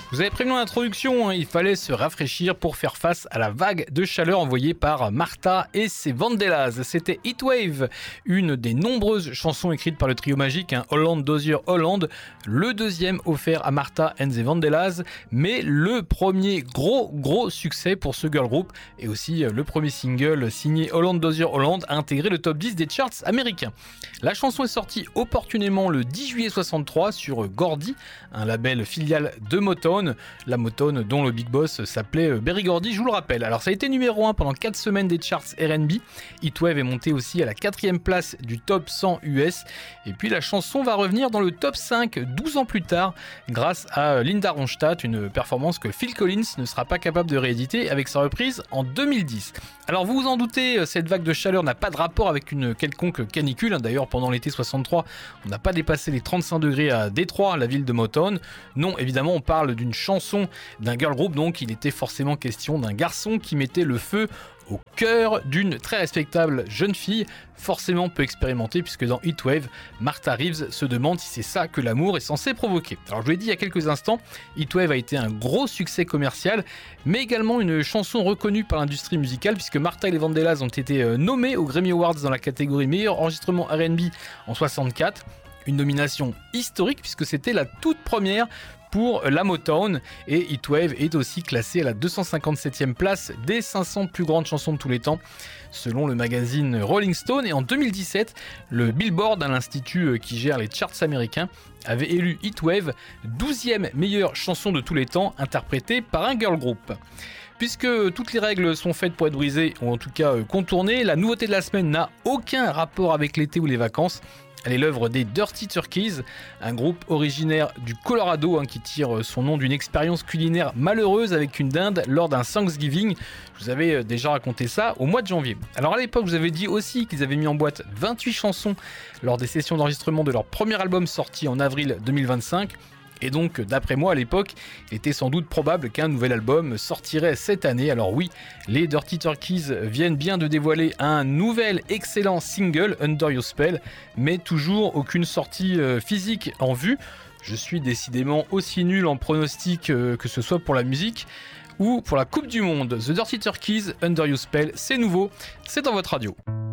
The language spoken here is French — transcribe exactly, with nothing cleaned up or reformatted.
Vous avez prévenu l'introduction, hein, il fallait se rafraîchir pour faire face à la vague de chaleur envoyée par Martha et ses Vandellas. C'était Heatwave, une des nombreuses chansons écrites par le trio magique hein, Holland Dozier Holland, le deuxième offert à Martha and the Vandellas, mais le premier gros gros succès pour ce girl group et aussi le premier single signé Holland Dozier Holland a intégré le top dix des charts américains. La chanson est sortie opportunément le dix juillet soixante-trois sur Gordy, un label filial de Motown. La Motown dont le big boss s'appelait Berry Gordy, je vous le rappelle. Alors ça a été numéro un pendant quatre semaines des charts R and B. Heatwave est monté aussi à la quatrième place du top cent U S. Et puis la chanson va revenir dans le top cinq douze ans plus tard grâce à Linda Ronstadt, une performance que Phil Collins ne sera pas capable de rééditer avec sa reprise en deux mille dix. Alors vous vous en doutez, cette vague de chaleur n'a pas de rapport avec une quelconque canicule. D'ailleurs pendant l'été soixante-trois, on n'a pas dépassé les trente-cinq degrés à Détroit, la ville de Motown. Non, évidemment on parle d'une chanson d'un girl group, donc il était forcément question d'un garçon qui mettait le feu au cœur d'une très respectable jeune fille, forcément peu expérimentée, puisque dans Heatwave, Martha Reeves se demande si c'est ça que l'amour est censé provoquer. Alors je vous l'ai dit il y a quelques instants, Heatwave a été un gros succès commercial, mais également une chanson reconnue par l'industrie musicale, puisque Martha et les Vandellas ont été nommés aux Grammy Awards dans la catégorie meilleur enregistrement R and B en soixante-quatre. Une nomination historique puisque c'était la toute première pour la Motown, et Heatwave est aussi classé à la deux cent cinquante-septième place des cinq cents plus grandes chansons de tous les temps selon le magazine Rolling Stone. Et en deux mille dix-sept, le Billboard, l'institut qui gère les charts américains, avait élu Heatwave douzième meilleure chanson de tous les temps interprétée par un girl group. Puisque toutes les règles sont faites pour être brisées, ou en tout cas contournées, la nouveauté de la semaine n'a aucun rapport avec l'été ou les vacances. Elle est l'œuvre des Dirty Turkeys, un groupe originaire du Colorado hein, qui tire son nom d'une expérience culinaire malheureuse avec une dinde lors d'un Thanksgiving. Je vous avais déjà raconté ça au mois de janvier. Alors à l'époque, je vous avais dit aussi qu'ils avaient mis en boîte vingt-huit chansons lors des sessions d'enregistrement de leur premier album sorti en avril deux mille vingt-cinq. Et donc, d'après moi à l'époque, il était sans doute probable qu'un nouvel album sortirait cette année. Alors oui, les Dirty Turkeys viennent bien de dévoiler un nouvel excellent single, Under Your Spell, mais toujours aucune sortie euh, physique en vue. Je suis décidément aussi nul en pronostic euh, que ce soit pour la musique ou pour la Coupe du Monde. The Dirty Turkeys, Under Your Spell, c'est nouveau, c'est dans votre radio.